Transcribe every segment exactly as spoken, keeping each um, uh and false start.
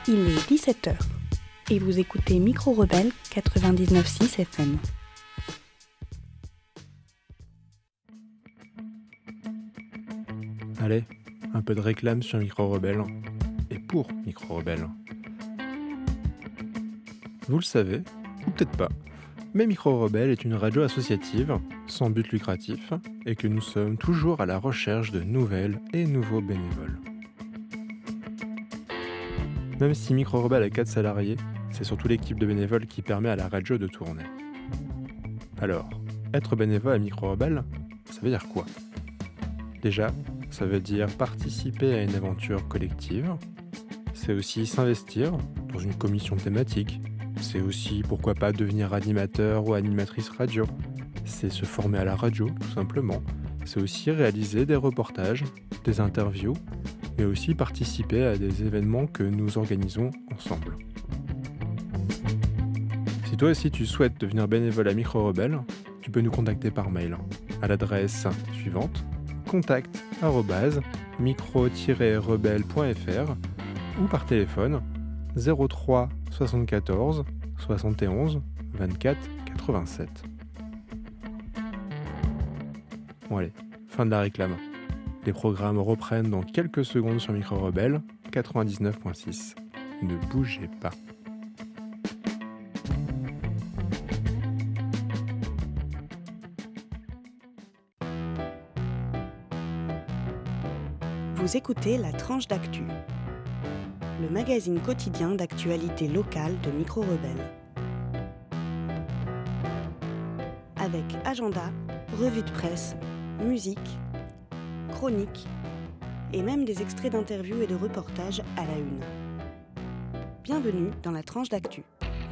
Il est dix-sept heures et vous écoutez Micro Rebelle quatre-vingt-dix-neuf virgule six F M. Allez, un peu de réclame sur Micro Rebelle et pour Micro Rebelle. Vous le savez, ou peut-être pas, mais Micro Rebelle est une radio associative, sans but lucratif, et que nous sommes toujours à la recherche de nouvelles et nouveaux bénévoles. Même si Micro Rebelle a quatre salariés, c'est surtout l'équipe de bénévoles qui permet à la radio de tourner. Alors, être bénévole à Micro Rebelle, ça veut dire quoi ? Déjà, ça veut dire participer à une aventure collective. C'est aussi s'investir dans une commission thématique. C'est aussi, pourquoi pas, devenir animateur ou animatrice radio. C'est se former à la radio, tout simplement. C'est aussi réaliser des reportages, des interviews, mais aussi participer à des événements que nous organisons ensemble. Si toi aussi tu souhaites devenir bénévole à Micro Rebelle, tu peux nous contacter par mail à l'adresse suivante contact arobase micro tiret rebelle point f r ou par téléphone zéro trois soixante-quatorze soixante et onze vingt-quatre quatre-vingt-sept. Bon allez, fin de la réclame. Les programmes reprennent dans quelques secondes sur Micro Rebelle quatre-vingt-dix-neuf virgule six. Ne bougez pas. Vous écoutez La Tranche d'Actu, le magazine quotidien d'actualité locale de Micro Rebelle. Avec agenda, revue de presse, musique, chroniques et même des extraits d'interviews et de reportages à la une. Bienvenue dans La Tranche d'Actu.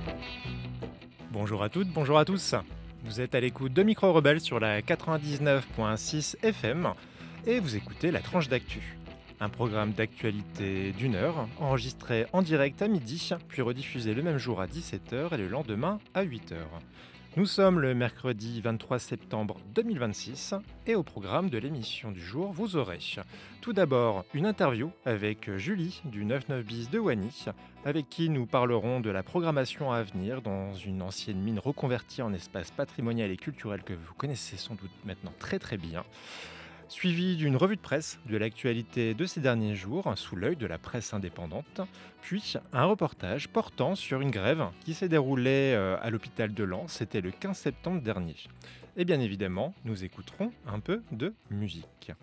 Bonjour à toutes, bonjour à tous. Vous êtes à l'écoute de Micro Rebelle sur la quatre-vingt-dix-neuf virgule six F M et vous écoutez La Tranche d'Actu. Un programme d'actualité d'une heure, enregistré en direct à midi, puis rediffusé le même jour à dix-sept heures et le lendemain à huit heures. Nous sommes le mercredi vingt-trois septembre deux mille vingt-six et au programme de l'émission du jour, vous aurez tout d'abord une interview avec Julie du neuf-neuf bis de Wany, avec qui nous parlerons de la programmation à venir dans une ancienne mine reconvertie en espace patrimonial et culturel que vous connaissez sans doute maintenant très très bien. Suivi d'une revue de presse de l'actualité de ces derniers jours, sous l'œil de la presse indépendante, puis un reportage portant sur une grève qui s'est déroulée à l'hôpital de Lens, c'était le quinze septembre dernier. Et bien évidemment, nous écouterons un peu de musique.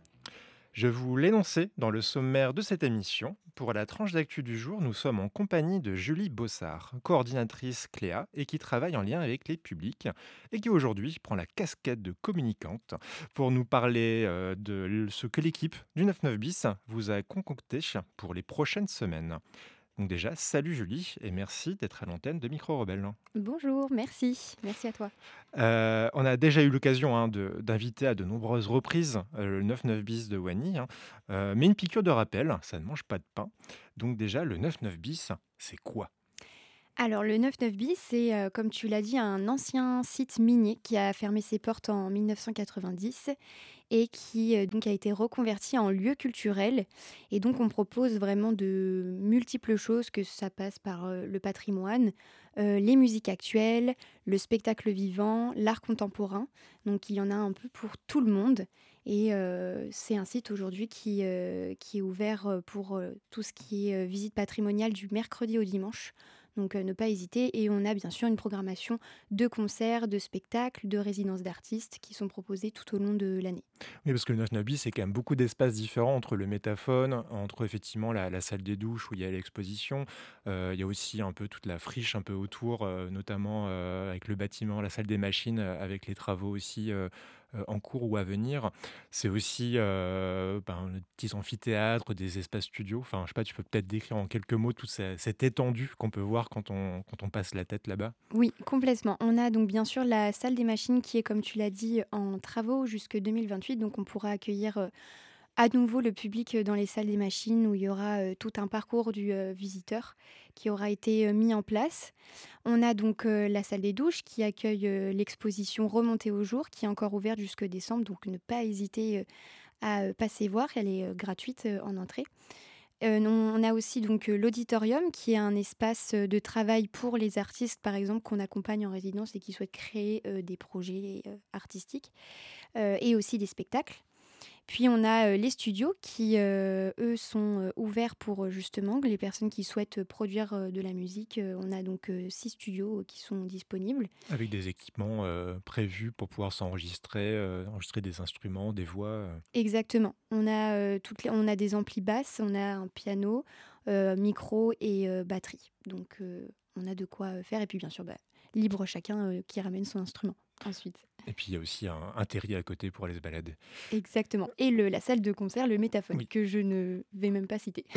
Je vous l'énonçais dans le sommaire de cette émission. Pour la tranche d'actu du jour, nous sommes en compagnie de Julie Bossard, coordinatrice Cléa et qui travaille en lien avec les publics et qui aujourd'hui prend la casquette de communicante pour nous parler euh, de ce que l'équipe du neuf-neuf bis vous a concocté pour les prochaines semaines. Donc déjà, salut Julie et merci d'être à l'antenne de Micro Rebelle. Bonjour, merci. Merci à toi. Euh, on a déjà eu l'occasion hein, de, d'inviter à de nombreuses reprises euh, le neuf-neuf bis de Wany, hein, euh, mais une piqûre de rappel, ça ne mange pas de pain. Donc déjà, le neuf-neuf bis, c'est quoi ? Alors, le neuf-neuf bis, c'est, euh, comme tu l'as dit, un ancien site minier qui a fermé ses portes en dix-neuf cent quatre-vingt-dix et qui euh, donc a été reconverti en lieu culturel. Et donc, on propose vraiment de multiples choses, que ça passe par euh, le patrimoine, euh, les musiques actuelles, le spectacle vivant, l'art contemporain. Donc, il y en a un peu pour tout le monde. Et euh, c'est un site aujourd'hui qui, euh, qui est ouvert pour euh, tout ce qui est euh, visite patrimoniale du mercredi au dimanche. Donc euh, ne pas hésiter. Et on a bien sûr une programmation de concerts, de spectacles, de résidences d'artistes qui sont proposées tout au long de l'année. Oui, parce que le neuf-neuf bis, c'est quand même beaucoup d'espaces différents entre le métaphone, entre effectivement la, la salle des douches où il y a l'exposition. Euh, il y a aussi un peu toute la friche un peu autour, euh, notamment euh, avec le bâtiment, la salle des machines, euh, avec les travaux aussi euh, euh, en cours ou à venir. C'est aussi euh, ben, des petits amphithéâtres, des espaces studios. Enfin, je sais pas, tu peux peut-être décrire en quelques mots toute cette, cette étendue qu'on peut voir quand on, quand on passe la tête là-bas. Oui, complètement. On a donc bien sûr la salle des machines qui est, comme tu l'as dit, en travaux jusque deux mille vingt-huit. Donc on pourra accueillir euh, à nouveau le public dans les salles des machines où il y aura euh, tout un parcours du euh, visiteur qui aura été euh, mis en place. On a donc euh, la salle des douches qui accueille euh, l'exposition Remontée au jour qui est encore ouverte jusque décembre. Donc ne pas hésiter euh, à euh, passer voir, elle est euh, gratuite euh, en entrée. Euh, non, on a aussi donc euh, l'auditorium, qui est un espace euh, de travail pour les artistes, par exemple, qu'on accompagne en résidence et qui souhaitent créer euh, des projets euh, artistiques, euh, et aussi des spectacles. Puis on a euh, les studios qui, euh, eux, sont euh, ouverts pour euh, justement les personnes qui souhaitent euh, produire euh, de la musique. Euh, on a donc euh, six studios euh, qui sont disponibles. Avec des équipements euh, prévus pour pouvoir s'enregistrer, euh, enregistrer des instruments, des voix. euh. Exactement. On a, euh, toutes les- on a des amplis basses, on a un piano, euh, micro et euh, batterie. Donc euh, on a de quoi euh, faire. Et puis bien sûr, bah, libre chacun euh, qui ramène son instrument ensuite. Et puis il y a aussi un, un terri à côté pour aller se balader. Exactement. Et le, la salle de concert, le Métaphone, Oui. que je ne vais même pas citer.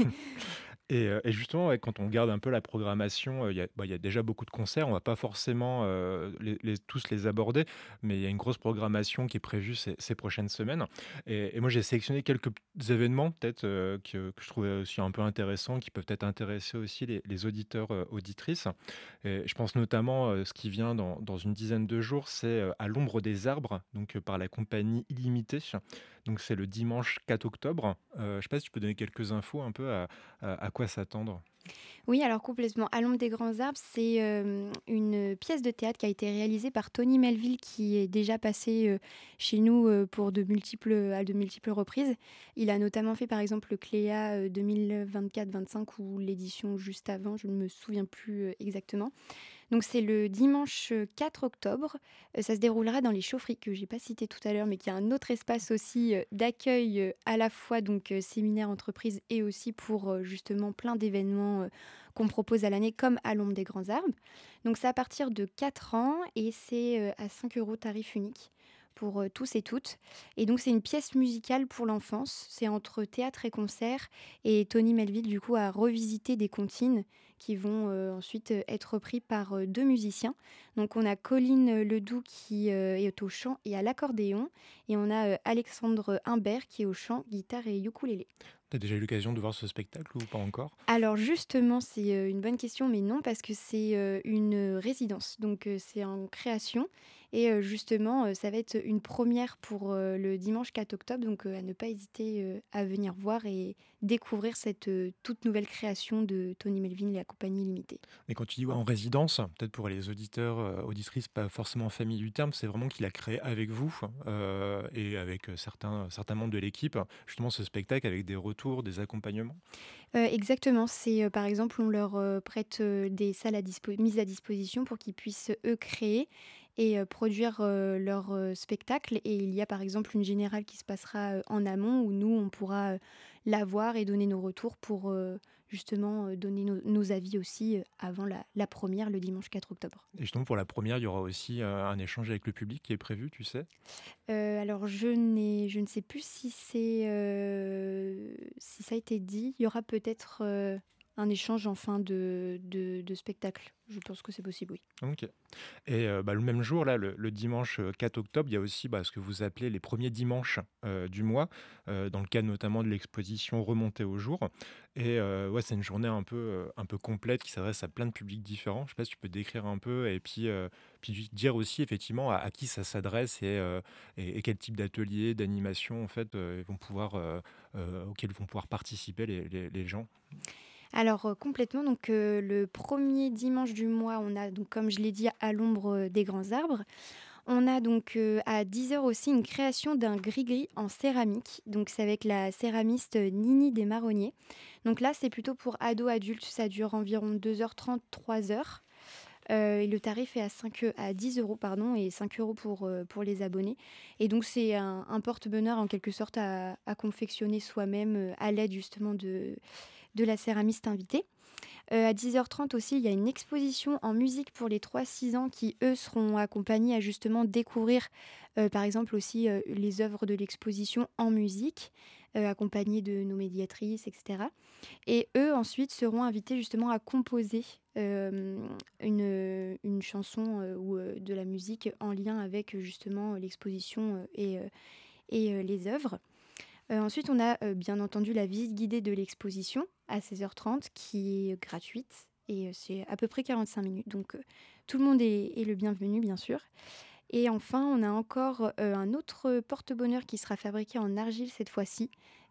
Et, euh, et justement, ouais, quand on regarde un peu la programmation, euh, il y a, bah, il y a déjà beaucoup de concerts. On va pas forcément euh, les, les- tous les aborder, mais il y a une grosse programmation qui est prévue ces, ces prochaines semaines. Et, et moi, j'ai sélectionné quelques petits événements, peut-être, euh, que, que je trouvais aussi un peu intéressants, qui peuvent peut-être intéresser aussi les, les auditeurs, euh, auditrices. Et je pense notamment, euh, ce qui vient dans, dans une dizaine de jours, c'est euh, À l'ombre des arbres, donc euh, par la compagnie Illimité. Donc c'est le dimanche quatre octobre. Euh, je ne sais pas si tu peux donner quelques infos un peu à, à- à quoi s'attendre. Oui, alors complètement. À l'ombre des grands arbres, c'est euh, une pièce de théâtre qui a été réalisée par Tony Melville, qui est déjà passé euh, chez nous euh, pour de multiples, à de multiples reprises. Il a notamment fait par exemple le Cléa euh, deux mille vingt-quatre vingt-cinq ou l'édition juste avant, je ne me souviens plus euh, exactement. Donc c'est le dimanche euh, quatre octobre. Euh, ça se déroulera dans les chaufferies que j'ai pas cité tout à l'heure, mais qui est un autre espace aussi euh, d'accueil euh, à la fois donc euh, séminaire entreprise et aussi pour euh, justement plein d'événements euh, qu'on propose à l'année comme à l'ombre des grands arbres. Donc c'est à partir de quatre ans et c'est euh, à cinq euros tarif unique pour euh, tous et toutes. Et donc c'est une pièce musicale pour l'enfance. C'est entre théâtre et concert. Et Tony Melville du coup a revisité des comptines qui vont euh, ensuite euh, être repris par euh, deux musiciens. Donc on a Colline Ledoux qui euh, est au chant et à l'accordéon, et on a euh, Alexandre Humbert qui est au chant, guitare et ukulélé. Tu as déjà eu l'occasion de voir ce spectacle ou pas encore? Alors justement, c'est euh, une bonne question, mais non, parce que c'est euh, une résidence, donc euh, c'est en création. Et euh, justement, euh, ça va être une première pour euh, le dimanche quatre octobre, donc euh, à ne pas hésiter euh, à venir voir et découvrir cette euh, toute nouvelle création de Tony Melville et la compagnie limitée. Mais quand tu dis ouais, en résidence, peut-être pour les auditeurs, euh, auditrices pas forcément familiers du terme, c'est vraiment qu'il a créé avec vous euh, et avec euh, certains, certains membres de l'équipe, justement ce spectacle avec des retours, des accompagnements. Euh, exactement, c'est euh, par exemple, on leur euh, prête euh, des salles à dispo- mises à disposition pour qu'ils puissent eux créer et euh, produire euh, leur euh, spectacle. Et il y a par exemple une générale qui se passera euh, en amont où nous, on pourra euh, la voir et donner nos retours pour euh, justement euh, donner nos, nos avis aussi euh, avant la, la première le dimanche quatre octobre. Et justement pour la première, il y aura aussi euh, un échange avec le public qui est prévu, tu sais. Euh, alors je, n'ai, je ne sais plus si, c'est, euh, si ça a été dit. Il y aura peut-être euh, un échange en fin de, de, de spectacle. Je pense que c'est possible, oui. Ok. Et euh, bah, le même jour, là, le, le dimanche euh, quatre octobre, il y a aussi bah, ce que vous appelez les premiers dimanches euh, du mois, euh, dans le cadre notamment de l'exposition Remontée au jour. Et euh, ouais, c'est une journée un peu, euh, un peu complète qui s'adresse à plein de publics différents. Je ne sais pas si tu peux décrire un peu et puis, euh, puis dire aussi effectivement à, à qui ça s'adresse et, euh, et, et quel type d'ateliers, d'animation en fait, euh, vont pouvoir, euh, euh, auxquels vont pouvoir participer les, les, les gens. Alors euh, complètement, donc euh, le premier dimanche du mois, on a donc comme je l'ai dit à l'ombre euh, des grands arbres. On a donc euh, à dix heures aussi une création d'un gris-gris en céramique. Donc c'est avec la céramiste Nini des Marronniers. Donc là c'est plutôt pour ados adultes, ça dure environ deux heures trente, trois heures. Euh, et le tarif est à, cinq, à dix euros pardon, et cinq euros pour, euh, pour les abonnés. Et donc c'est un, un porte-bonheur en quelque sorte à, à confectionner soi-même euh, à l'aide justement de, de la céramiste invitée. Euh, à dix heures trente aussi, il y a une exposition en musique pour les trois six ans qui, eux, seront accompagnés à justement découvrir, euh, par exemple, aussi euh, les œuvres de l'exposition en musique, euh, accompagnés de nos médiatrices, et cetera. Et eux, ensuite, seront invités justement à composer euh, une, une chanson euh, ou euh, de la musique en lien avec justement l'exposition euh, et, euh, et euh, les œuvres. Euh, ensuite, on a euh, bien entendu la visite guidée de l'exposition à seize heures trente qui est gratuite et euh, c'est à peu près quarante-cinq minutes. Donc euh, tout le monde est, est le bienvenu, bien sûr. Et enfin, on a encore euh, un autre porte-bonheur qui sera fabriqué en argile cette fois-ci,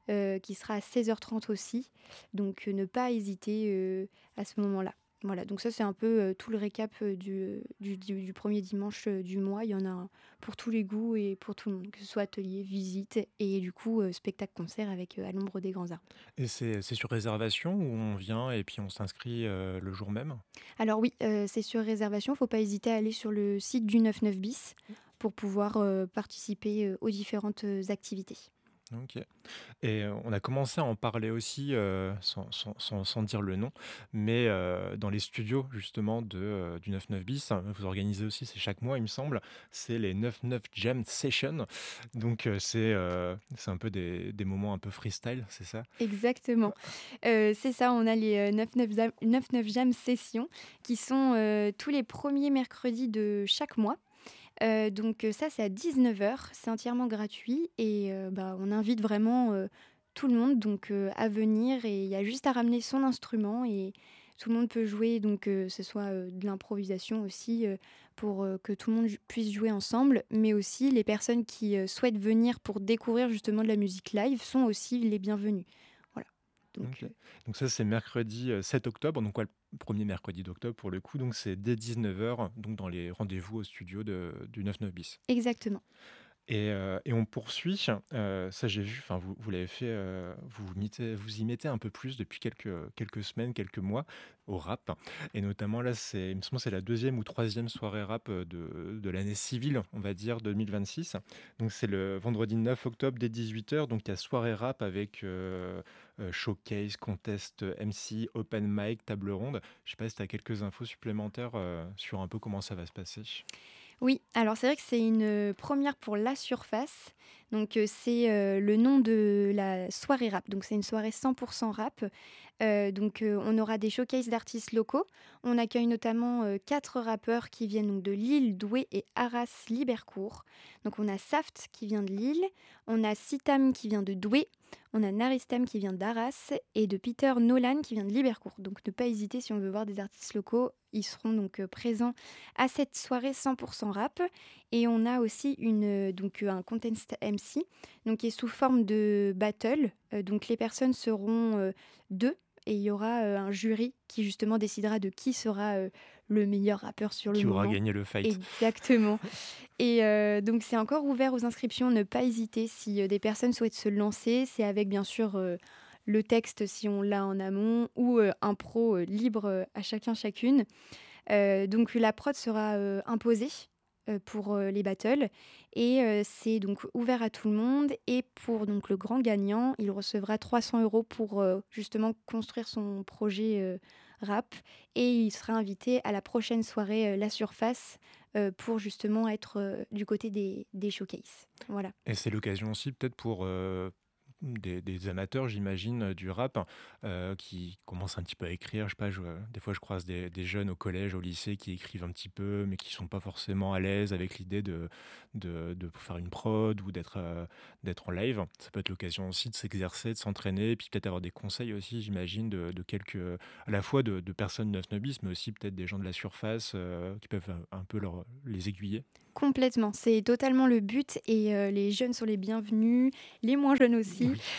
euh, qui sera à seize heures trente aussi. Donc euh, ne pas hésiter euh, à ce moment-là. Voilà, donc ça c'est un peu euh, tout le récap euh, du, du, du- du premier dimanche euh, du mois. Il y en a un pour tous les goûts et pour tout le monde, que ce soit atelier, visite et du coup euh, spectacle-concert avec euh, à l'ombre des grands arbres. Et c'est c'est sur réservation ou on vient et puis on s'inscrit euh, le jour même? Alors oui, euh, c'est sur réservation, faut pas hésiter à aller sur le site du neuf-neuf bis pour pouvoir euh, participer euh, aux différentes euh, activités. Ok. Et euh, on a commencé à en parler aussi, euh, sans, sans- sans- sans dire le nom, mais euh, dans les studios justement de, euh, du neuf-neuf bis, hein, vous organisez aussi, c'est chaque mois il me semble, c'est les neuf-neuf Jam Sessions. Donc euh, c'est euh, c'est un peu des, des moments un peu freestyle, c'est ça? Exactement. Euh, c'est ça, on a les euh, neuf-neuf Jam neuf-neuf Jam Sessions qui sont euh, tous les premiers mercredis de chaque mois. Euh, donc euh, ça, c'est à dix-neuf heures, c'est entièrement gratuit et euh, bah, on invite vraiment euh, tout le monde donc euh, à venir et il y a juste à ramener son instrument et tout le monde peut jouer, donc euh, ce soit euh, de l'improvisation aussi euh, pour euh, que tout le monde ju- puisse jouer ensemble, mais aussi les personnes qui euh, souhaitent venir pour découvrir justement de la musique live sont aussi les bienvenus. Voilà. Donc, Ok. euh, Donc ça c'est mercredi euh, sept octobre, donc quoi, le premier mercredi d'octobre pour le coup, donc c'est dès dix-neuf heures, donc dans les rendez-vous au studio de, du neuf-neuf bis. exactement. Et, euh, et on poursuit, euh, ça j'ai vu, enfin vous, vous l'avez fait, euh, vous, vous mettez- vous y mettez un peu plus depuis quelques, quelques semaines, quelques mois au rap. Et notamment là, c'est, il me semble que c'est la deuxième ou troisième soirée rap euh, de, de l'année civile, on va dire, deux mille vingt-six. Donc c'est le vendredi neuf octobre dès dix-huit heures, donc il y a soirée rap avec euh, euh, showcase, contest, M C, open mic, table ronde. Je sais pas si tu as quelques infos supplémentaires euh, sur un peu comment ça va se passer. Oui, alors c'est vrai que c'est une euh, première pour La Surface. Donc euh, c'est euh, le nom de la soirée rap. Donc c'est une soirée cent pour cent rap. Euh, donc euh, on aura des showcases d'artistes locaux. On accueille notamment euh, quatre rappeurs qui viennent donc de Lille, Douai et Arras-Libercourt. Donc on a Saft qui vient de Lille, on a Sitam qui vient de Douai, on a Naristam qui vient d'Arras et de Peter Nolan qui vient de Libercourt. Donc ne pas hésiter si on veut voir des artistes locaux. Ils seront donc euh, présents à cette soirée cent pour cent rap. Et on a aussi une, euh, donc, euh, un contest M C donc, qui est sous forme de battle. Euh, donc les personnes seront euh, deux et il y aura euh, un jury qui justement décidera de qui sera euh, le meilleur rappeur sur le Qui aura moment. gagné le fight? Exactement. Et euh, donc c'est encore ouvert aux inscriptions. Ne pas hésiter si euh, des personnes souhaitent se lancer. C'est avec bien sûr euh, le texte si on l'a en amont ou euh, un pro euh, libre euh, à chacun chacune. Euh, donc la prod sera euh, imposée euh, pour euh, les battles et euh, c'est donc ouvert à tout le monde et pour donc le grand gagnant, il recevra trois cents euros pour euh, justement construire son projet euh, rap et il sera invité à la prochaine soirée euh, La Surface euh, pour justement être euh, du côté des, des showcases. Voilà. Et c'est l'occasion aussi peut-être pour euh, des, des amateurs, j'imagine, euh, du rap, euh, qui commencent un petit peu à écrire. Je sais pas, je- des fois je croise des, des jeunes au collège, au lycée qui écrivent un petit peu, mais qui sont pas forcément à l'aise avec l'idée de, de, de faire une prod ou d'être euh, d'être en live. Ça peut être l'occasion aussi de s'exercer, de s'entraîner, et puis peut-être avoir des conseils aussi, j'imagine, de, de quelques, à la fois de, de personnes neuf-neuf bis, mais aussi peut-être des gens de la surface euh, qui peuvent un, un peu leur, les aiguiller. Complètement, c'est totalement le but et euh, les jeunes sont les bienvenus, les moins jeunes aussi. Oui.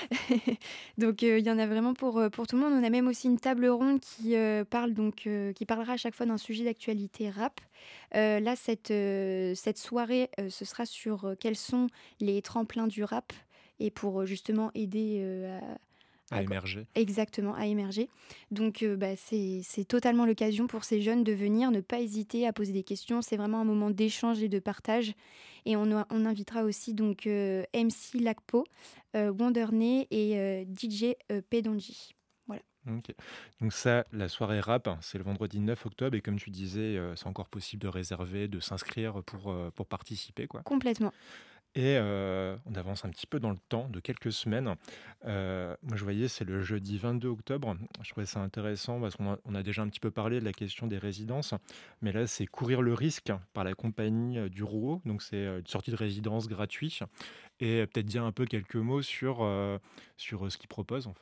Donc euh, il y en a vraiment pour, euh, pour tout le monde. On a même aussi une table ronde qui, euh, parle donc, euh, qui parlera à chaque fois d'un sujet d'actualité rap. Euh, là, cette, euh, cette soirée, euh, ce sera sur euh, quels sont les tremplins du rap et pour euh, justement aider euh, à, À à- émerger. exactement, à émerger. Donc euh, bah, c'est c'est totalement l'occasion pour ces jeunes de venir, ne pas hésiter à poser des questions. C'est vraiment un moment d'échange et de partage. Et on, a- on invitera aussi donc euh, M C Lacpo, euh, Wonderney et euh, D J euh, Pedonji. Voilà, Ok. Donc ça, la soirée rap, hein, c'est le vendredi neuf octobre et comme tu disais, euh, c'est encore possible de réserver, de s'inscrire pour, euh, pour participer, quoi. complètement. Et euh, on avance un petit peu dans le temps, de quelques semaines. Euh, moi, je voyais, c'est le jeudi vingt-deux octobre. Je trouvais ça intéressant parce qu'on a, on a déjà un petit peu parlé de la question des résidences, mais là, c'est courir le risque par la compagnie euh, du Rouault. Donc, c'est euh, une sortie de résidence gratuite. Et euh, peut-être dire un peu quelques mots sur, euh, sur euh, ce qu'ils proposent, en fait.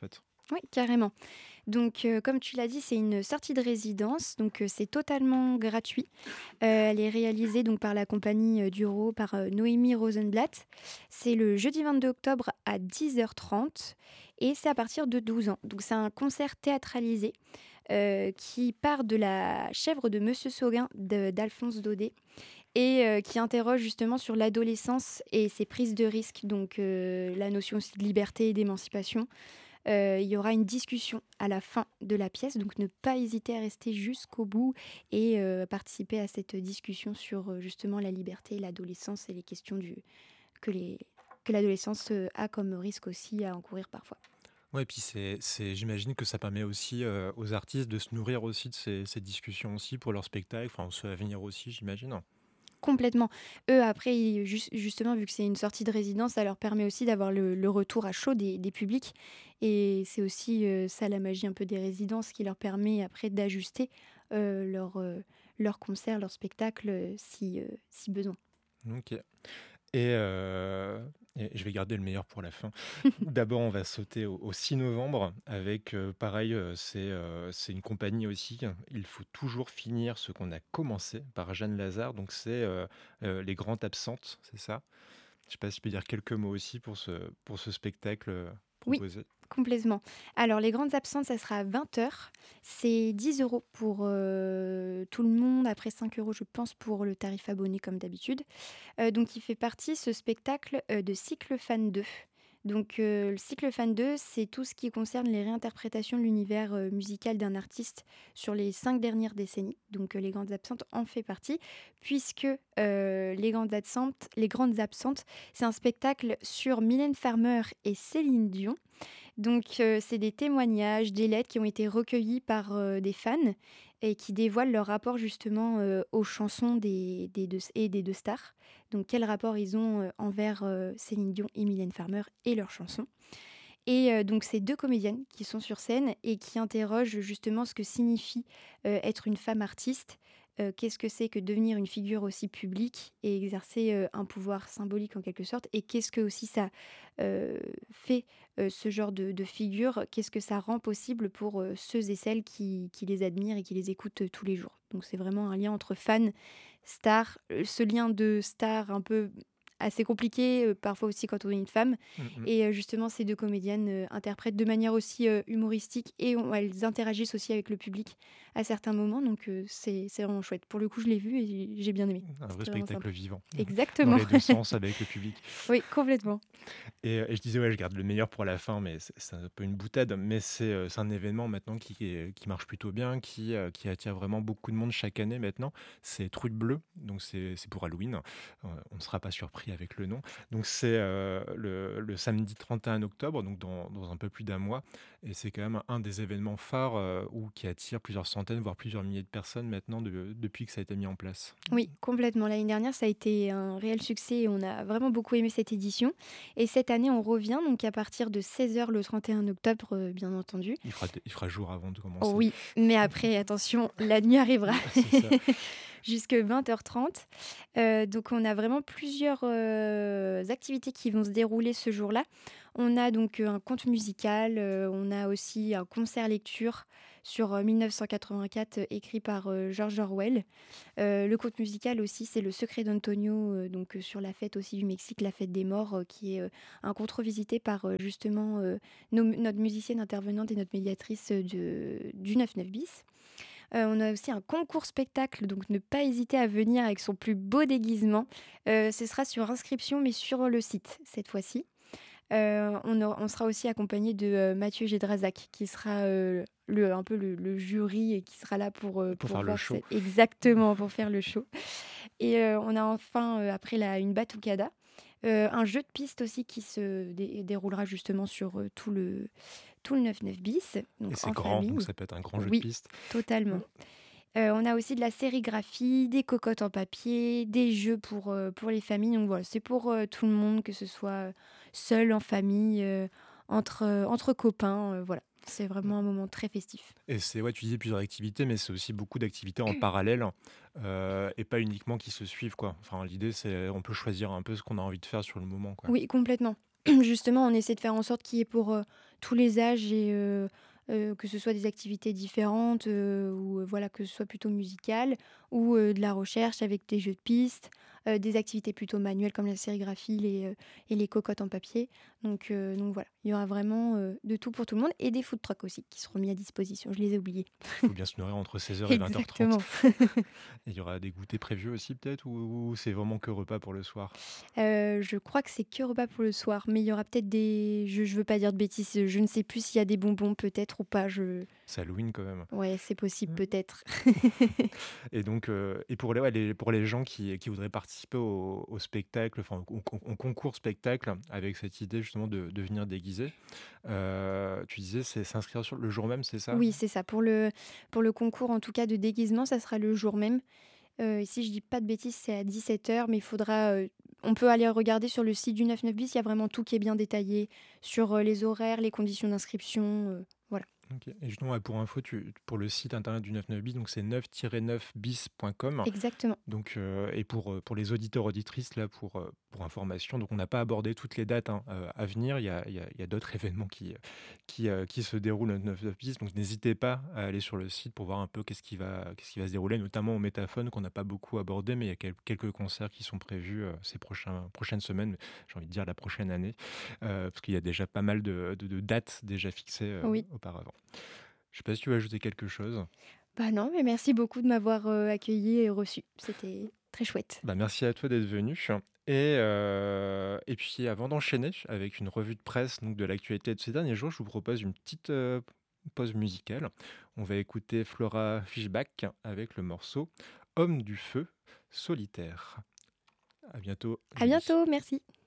Oui, carrément. Donc, heu, comme tu l'as dit, c'est une sortie de résidence, donc heu, c'est totalement gratuit. Heu, elle est réalisée donc par la compagnie, heu, Duro, par, heu, Noémie Rosenblatt. C'est le jeudi vingt-deux octobre à dix heures trente et c'est à partir de douze ans. Donc c'est un concert théâtralisé, heu, qui part de La chèvre de Monsieur Sauguin de d'Alphonse Daudet et heu, qui interroge justement sur l'adolescence et ses prises de risques, donc heu, la notion aussi de liberté et d'émancipation. Heu, il y aura une discussion à la fin de la pièce, donc ne pas hésiter à rester jusqu'au bout et heu, participer à cette discussion sur, heu, justement la liberté, l'adolescence et les questions du que les que l'adolescence, heu, a comme risque aussi à encourir parfois. Ouais, et puis c'est, c'est, j'imagine que ça permet aussi euh, aux artistes de se nourrir aussi de ces, ces discussions aussi pour leur spectacle, enfin ceux à venir aussi, j'imagine. Complètement. Eux, après, ils jus justement, vu que c'est une sortie de résidence, ça leur permet aussi d'avoir le le retour à chaud des des publics et c'est aussi, heu, ça la magie un peu des résidences qui leur permet après d'ajuster, heu, leur, heu, leurs concerts, leurs spectacles, heu, si, heu, si besoin. Ok. Et, euh, et je vais garder le meilleur pour la fin. D'abord, on va sauter au, au six novembre avec, euh, pareil, euh, c'est euh, c'est une compagnie aussi. Il faut toujours finir ce qu'on a commencé par Jeanne Lazare. Donc, c'est euh, euh, Les Grandes Absentes, c'est ça. Je sais pas si je peux dire quelques mots aussi pour ce, pour ce spectacle euh, Oui, proposé. complètement. Alors, les grandes absentes, ça sera à vingt heures. C'est dix euros pour euh, tout le monde, après cinq euros, je pense, pour le tarif abonné, comme d'habitude. Euh, donc, il fait partie, ce spectacle, euh, de Cycle Fan deux. Donc, euh, le Cycle Fan deux, c'est tout ce qui concerne les réinterprétations de l'univers euh, musical d'un artiste sur les cinq dernières décennies. Donc, euh, Les Grandes Absentes en fait partie, puisque euh, les, grandes absentes, les Grandes Absentes, c'est un spectacle sur Mylène Farmer et Céline Dion. Donc, heu, c'est des témoignages, des lettres qui ont été recueillies par, heu, des fans et qui dévoilent leur rapport justement, heu, aux chansons des des deux et des deux stars. Donc quel rapport ils ont, heu, envers, heu, Céline Dion et Mylène Farmer et leurs chansons. Et heu, donc c'est deux comédiennes qui sont sur scène et qui interrogent justement ce que signifie, heu, être une femme artiste. Heu, qu'est-ce que c'est que devenir une figure aussi publique et exercer, heu, un pouvoir symbolique en quelque sorte? Et qu'est-ce que aussi ça, heu, fait, heu, ce genre de de figure? Qu'est-ce que ça rend possible pour, heu, ceux et celles qui qui les admirent et qui les écoutent, heu, tous les jours? Donc c'est vraiment un lien entre fans, stars, heu, ce lien de star un peu assez compliqué, heu, parfois aussi quand on est une femme Mhm. et heu, justement, ces deux comédiennes, heu, interprètent de manière aussi, heu, humoristique et on elles interagissent aussi avec le public à certains moments donc heu, c'est c'est vraiment chouette. Pour le coup, je l'ai vu et j'ai j'ai bien aimé. Un vrai C'était vraiment spectacle sympa. vivant, dans Exactement. les deux sens avec le public. Oui, complètement. Et, euh, et je disais, ouais, je garde le meilleur pour la fin, mais c'est c'est un peu une boutade. Mais c'est euh, c'est un événement maintenant qui, est- qui marche plutôt bien, qui, euh, qui attire vraiment beaucoup de monde chaque année maintenant. C'est Truite Bleue, donc c'est c'est pour Halloween. Euh, on ne sera pas surpris avec le nom. Donc c'est euh, le, le samedi trente et un octobre, donc dans, dans un peu plus d'un mois. Et c'est quand même un des événements phares euh, où, qui attire plusieurs centaines, voire plusieurs milliers de personnes maintenant de- depuis que ça a été mis en place. Oui, complètement. L'année dernière, ça a été un réel succès et on a vraiment beaucoup aimé cette édition et cette année, on revient donc à partir de seize heures le trente et un octobre, heu, bien entendu. Il fera, il fera jour avant de Oh commencer. oui, mais après attention, la nuit arrivera. C'est ça. Jusque vingt heures trente. Heu, donc on a vraiment plusieurs, heu, activités qui vont se dérouler ce jour-là. On a donc, heu, un conte musical, heu, on a aussi un concert lecture sur, heu, mille neuf cent quatre-vingt-quatre, heu, écrit par, heu, George Orwell. Heu, le conte musical aussi, c'est Le Secret d'Antonio, heu, donc, heu, sur la fête aussi du Mexique, la fête des morts, heu, qui est, heu, un conte revisité par, heu, justement, heu, nos notre musicienne intervenante et notre médiatrice, heu, de du neuf-neuf bis. Heu, on a aussi un concours spectacle, donc ne pas hésiter à venir avec son plus beau déguisement. Heu, ce sera sur inscription, mais sur le site, cette fois-ci. Heu, on aura on sera aussi accompagné de, heu, Mathieu Gédrazac qui sera, heu, le un peu le le jury et qui sera là pour, heu, Pour pour faire le voir show. cette exactement, pour faire le show et heu, on a enfin, heu, après la une batucada, heu, un jeu de piste aussi qui se dé déroulera justement sur, heu, tout le tout le neuf-neuf bis, Et donc c'est en grand, donc famille. ça peut être un grand jeu de Oui, piste. totalement. Heu, on a aussi de la sérigraphie, des cocottes en papier, des jeux pour, heu, pour les familles. Donc voilà, c'est pour, heu, tout le monde, que ce soit, heu, seul, en famille, heu, entre, heu, entre copains, heu, voilà. C'est vraiment un moment très festif. Et c'est, ouais, tu disais plusieurs activités, mais c'est aussi beaucoup d'activités en parallèle euh, et pas uniquement qui se suivent, quoi. Enfin, l'idée, c'est on peut choisir un peu ce qu'on a envie de faire sur le moment, quoi. Oui, complètement. Justement, on essaie de faire en sorte qu'il y ait pour, heu, tous les âges et euh, euh, que ce soit des activités différentes euh, ou euh, voilà, que ce soit plutôt musical ou euh, de la recherche avec des jeux de pistes, euh, des activités plutôt manuelles comme la sérigraphie les, euh, et les cocottes en papier. Donc, euh, donc voilà, il y aura vraiment euh, de tout pour tout le monde et des food trucks aussi qui seront mis à disposition. Je les ai oubliés. Il faut bien se nourrir entre seize heures et vingt heures trente. Exactement. Il y aura des goûters prévus aussi peut-être ou, ou c'est vraiment que repas pour le soir? Euh, je crois que c'est que repas pour le soir, mais il y aura peut-être des... Je, je veux pas dire de bêtises, je ne sais plus s'il y a des bonbons peut-être ou pas. Je... C'est Halloween quand même. Ouais, c'est possible Mm. peut-être. Et donc, euh, et pour les, ouais, les- pour les gens qui, qui voudraient participer au, au spectacle, enfin au, au- au concours spectacle, avec cette idée justement de, de venir déguiser, euh, tu disais c'est s'inscrire sur le jour même, c'est ça? Oui, c'est ça. Pour le, pour le concours, en tout cas, de déguisement, ça sera le jour même. Euh, si je dis pas de bêtises, c'est à dix-sept heures, mais il faudra... euh, on peut aller regarder sur le site du neuf neuf bis, il y a vraiment tout qui est bien détaillé sur euh, les horaires, les conditions d'inscription. euh, voilà. Ok. Et justement, ouais, pour info, tu, pour le site internet du neuf neuf bis, donc c'est neuf tiret neuf bis point com. Exactement. Donc, euh, et pour, euh, pour les auditeurs auditrices, là, pour, euh, pour information, donc on n'a pas abordé toutes les dates hein, euh, à venir. Il y a, il y a, il y a d'autres événements qui, qui, euh, qui se déroulent au neuf neuf bis. Donc, n'hésitez pas à aller sur le site pour voir un peu qu'est-ce qui va, qu'est-ce qui va se dérouler, notamment au Métaphone qu'on n'a pas beaucoup abordé, mais il y a quel- quelques concerts qui sont prévus euh, ces prochains, prochaines semaines, j'ai envie de dire la prochaine année, euh, parce qu'il y a déjà pas mal de, de- de dates déjà fixées euh, Oui. auparavant. Je sais pas si tu veux ajouter quelque chose. Bah non, mais merci beaucoup de m'avoir euh, accueilli et reçu. C'était très chouette. Bah, merci à toi d'être venu. Et, euh, et puis avant d'enchaîner avec une revue de presse donc, de l'actualité de ces derniers jours, je vous propose une petite euh, pause musicale. On va écouter Flora Fischbach avec le morceau Homme du feu solitaire. À bientôt. À Julie. bientôt, merci.